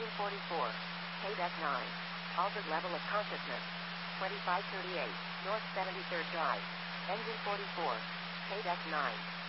Engine 44. KDEC 9. Altered level of consciousness. 2538. North 73rd Drive. Engine 44. KDEC 9.